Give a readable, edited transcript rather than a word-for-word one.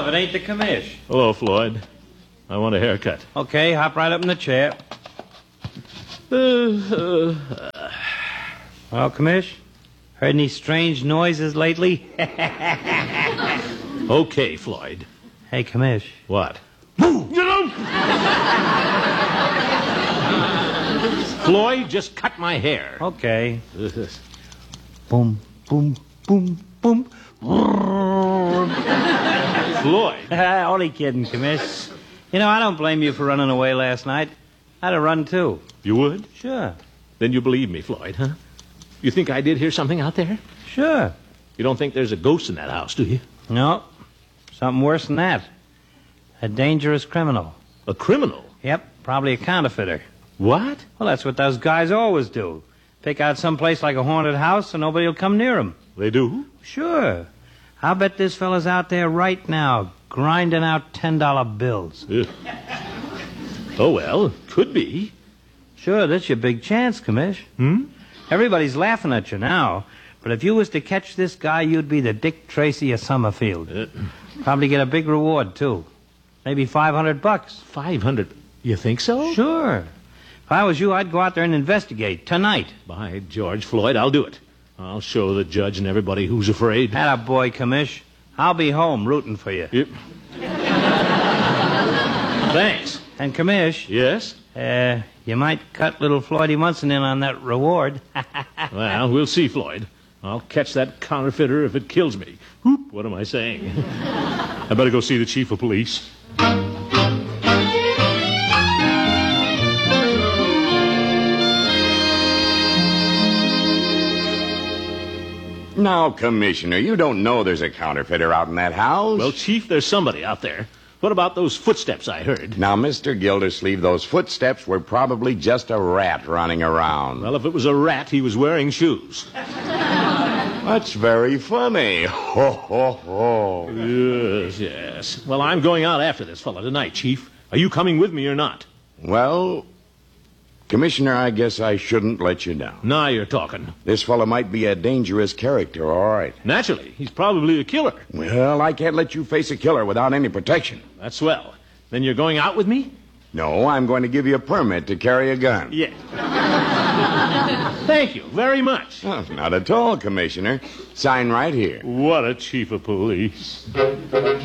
if it ain't the commish. Hello, Floyd. I want a haircut. Okay, hop right up in the chair. Well, commish, heard any strange noises lately? Okay, Floyd. Hey, commish. What? Floyd, just cut my hair. Okay. Boom, boom, boom, boom. Floyd. Only kidding, commish. You know, I don't blame you for running away last night. I'd have run, too. You would? Sure. Then you believe me, Floyd, huh? You think I did hear something out there? Sure. You don't think there's a ghost in that house, do you? No. Something worse than that. A dangerous criminal. A criminal? Yep, probably a counterfeiter. What? Well, that's what those guys always do. Pick out some place like a haunted house and nobody will come near them. They do? Sure. I'll bet this fella's out there right now, grinding out $10 bills. Oh, well, could be. Sure, that's your big chance, commish. Everybody's laughing at you now, but if you was to catch this guy, you'd be the Dick Tracy of Summerfield. Probably get a big reward, too. Maybe $500. 500? You think so? Sure. If I was you, I'd go out there and investigate tonight. By George, Floyd, I'll do it. I'll show the judge and everybody who's afraid. Attaboy, commish. I'll be home rooting for you. Yep. Thanks. And commish. Yes? You might cut little Floydie Munson in on that reward. Well, we'll see, Floyd. I'll catch that counterfeiter if it kills me. Whoop, what am I saying? I better go see the chief of police. Now, Commissioner, you don't know there's a counterfeiter out in that house. Well, Chief, there's somebody out there. What about those footsteps I heard? Now, Mr. Gildersleeve, those footsteps were probably just a rat running around. Well, if it was a rat, he was wearing shoes. That's very funny. Ho, ho, ho. Yes, yes. Well, I'm going out after this fella tonight, Chief. Are you coming with me or not? Well, Commissioner, I guess I shouldn't let you down. Now you're talking. This fellow might be a dangerous character, all right. Naturally. He's probably a killer. Well, I can't let you face a killer without any protection. That's swell. Then you're going out with me? No, I'm going to give you a permit to carry a gun. Yeah. Thank you very much. Oh, not at all, Commissioner. Sign right here. What a chief of police.